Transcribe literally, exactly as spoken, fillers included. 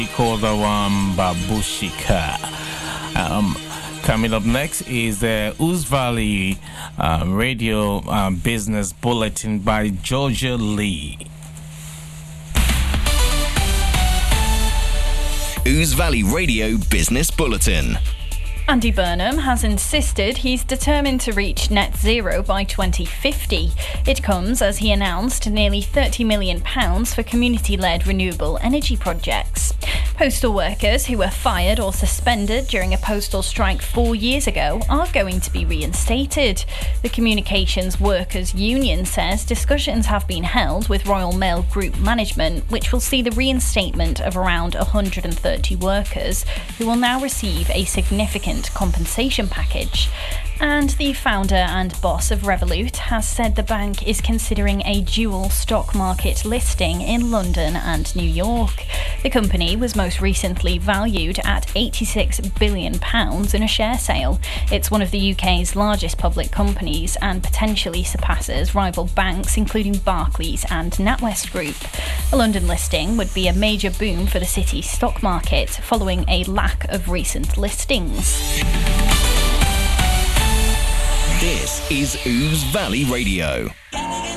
called the one Babushika. Um, coming up next is the Ouse Valley uh, Radio uh, Business Bulletin by Georgia Lee. Ouse Valley Radio Business Bulletin. Andy Burnham has insisted he's determined to reach net zero by twenty fifty. It comes as he announced nearly thirty million pounds for community-led renewable energy projects. Postal workers who were fired or suspended during a postal strike four years ago are going to be reinstated. The Communications Workers Union says discussions have been held with Royal Mail Group management, which will see the reinstatement of around one hundred thirty workers who will now receive a significant compensation package. And the founder and boss of Revolut has said the bank is considering a dual stock market listing in London and New York. The company was most recently valued at eighty-six billion pounds in a share sale. It's one of the U K's largest public companies and potentially surpasses rival banks including Barclays and NatWest Group. A London listing would be a major boom for the city's stock market following a lack of recent listings. This is Ouse Valley Radio.